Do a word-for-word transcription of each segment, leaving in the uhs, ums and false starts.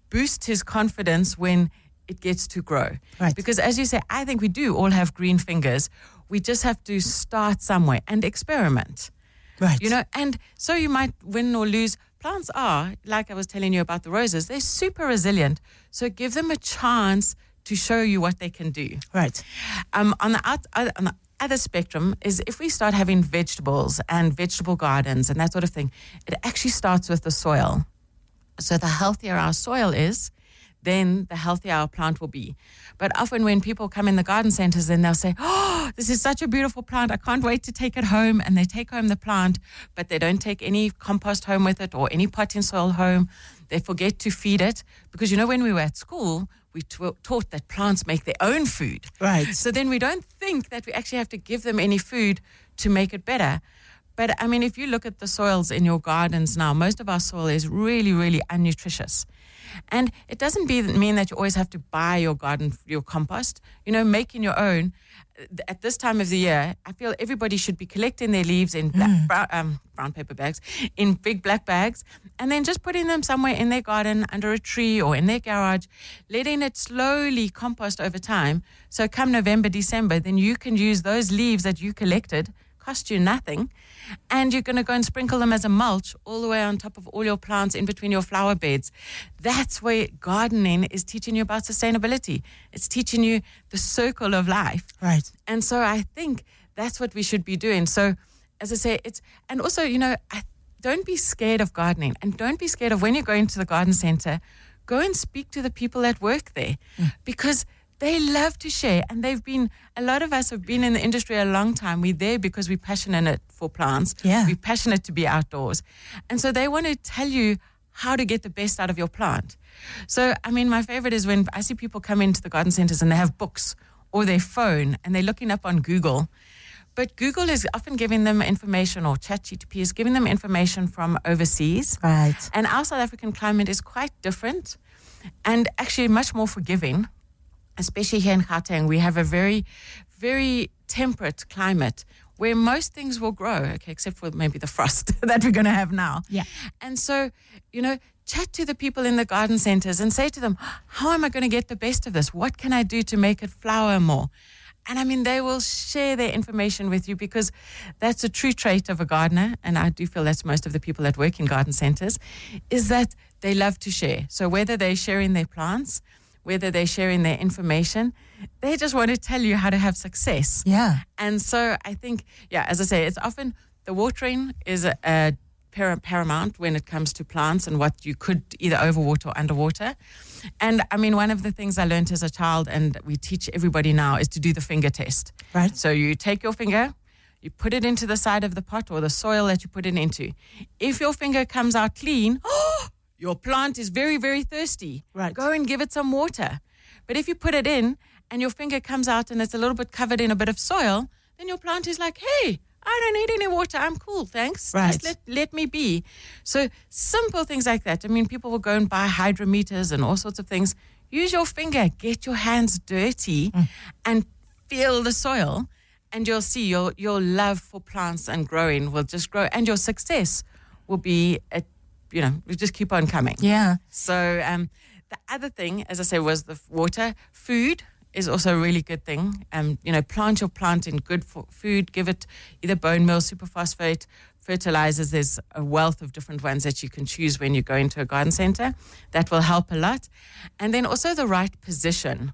boost his confidence when it gets to grow. Right. Because as you say, I think we do all have green fingers. We just have to start somewhere and experiment. Right. You know, and so you might win or lose. Plants are, like I was telling you about the roses, they're super resilient. So give them a chance to show you what they can do. Right. Um, on the out, uh, on the other spectrum is if we start having vegetables and vegetable gardens and that sort of thing, it actually starts with the soil. So the healthier our soil is, then the healthier our plant will be. But often when people come in the garden centers, then they'll say, oh, this is such a beautiful plant. I can't wait to take it home. And they take home the plant, but they don't take any compost home with it or any potting soil home. They forget to feed it. Because, you know, when we were at school, we t- taught that plants make their own food. Right. So then we don't think that we actually have to give them any food to make it better. But, I mean, if you look at the soils in your gardens now, most of our soil is really, really unnutritious. And it doesn't be, mean that you always have to buy your garden, your compost. You know, making your own. At this time of the year, I feel everybody should be collecting their leaves in black, Mm. brown, um, brown paper bags, in big black bags, and then just putting them somewhere in their garden, under a tree or in their garage, letting it slowly compost over time. So come November, December, then you can use those leaves that you collected, cost you nothing, and you're going to go and sprinkle them as a mulch all the way on top of all your plants in between your flower beds. That's where gardening is teaching you about sustainability. It's teaching you the circle of life. Right. And so I think that's what we should be doing. So as I say, it's, and also, you know, I, don't be scared of gardening, and don't be scared of when you're going to the garden center, go and speak to the people that work there mm. because they love to share, and they've been, a lot of us have been in the industry a long time. We're there because we're passionate for plants. Yeah. We're passionate to be outdoors. And so they want to tell you how to get the best out of your plant. So, I mean, my favorite is when I see people come into the garden centers and they have books or their phone and they're looking up on Google. But Google is often giving them information, or ChatGPT is giving them information from overseas. Right. And our South African climate is quite different and actually much more forgiving. Especially here in Gauteng, we have a very, very temperate climate where most things will grow, okay, except for maybe the frost that we're going to have now. Yeah. And so, you know, chat to the people in the garden centers and say to them, how am I going to get the best of this? What can I do to make it flower more? And I mean, they will share their information with you, because that's a true trait of a gardener. And I do feel that's most of the people that work in garden centers, is that they love to share. So whether they're sharing their plants, whether they're sharing their information, they just want to tell you how to have success. Yeah. And so I think, yeah, as I say, it's often the watering is a, a par- paramount when it comes to plants and what you could either overwater or underwater. And I mean, one of the things I learned as a child, and we teach everybody now, is to do the finger test. Right. So you take your finger, you put it into the side of the pot or the soil that you put it into. If your finger comes out clean, oh, your plant is very, very thirsty. Right. Go and give it some water. But if you put it in and your finger comes out and it's a little bit covered in a bit of soil, then your plant is like, hey, I don't need any water. I'm cool, thanks. Right. Just let, let me be. So simple things like that. I mean, people will go and buy hydrometers and all sorts of things. Use your finger. Get your hands dirty mm. and feel the soil. And you'll see your, your love for plants and growing will just grow. And your success will be a you know, we just keep on coming. Yeah. So um, the other thing, as I say, was the water. Food is also a really good thing. Um, you know, plant your plant in good for food. Give it either bone meal, superphosphate, fertilizers. There's a wealth of different ones that you can choose when you go into a garden center. That will help a lot. And then also the right position.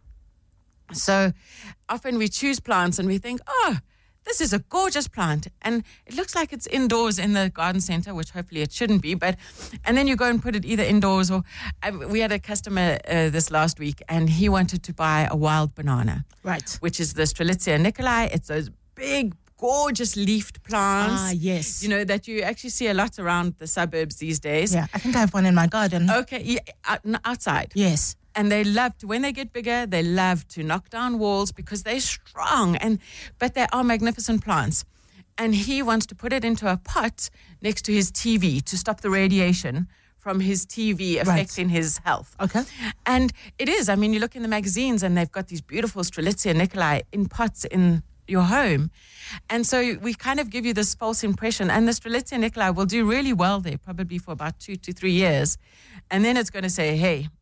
So often we choose plants and we think, oh, this is a gorgeous plant, and it looks like it's indoors in the garden center, which hopefully it shouldn't be, but, and then you go and put it either indoors or, uh, we had a customer uh, this last week, and he wanted to buy a wild banana. Right. Which is the Strelitzia nicolai. It's those big, gorgeous leafed plants. Ah, yes. You know, that you actually see a lot around the suburbs these days. Yeah, I think I have one in my garden. Okay, yeah, out, outside. Yes. And they love to, when they get bigger, they love to knock down walls because they're strong, and but they are magnificent plants. And he wants to put it into a pot next to his T V to stop the radiation from his T V affecting right. his health. Okay. And it is, I mean, you look in the magazines and they've got these beautiful Strelitzia nicolai in pots in your home. And so we kind of give you this false impression. And the Strelitzia nicolai will do really well there, probably for about two to three years. And then it's going to say, hey,